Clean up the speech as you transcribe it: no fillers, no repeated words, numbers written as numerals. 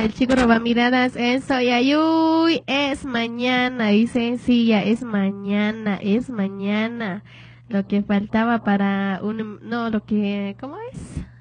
el chico roba miradas, eso, y ayuy, es mañana, dice, sí, ya es mañana, es mañana. Lo que faltaba para un, no, lo que, ¿cómo es?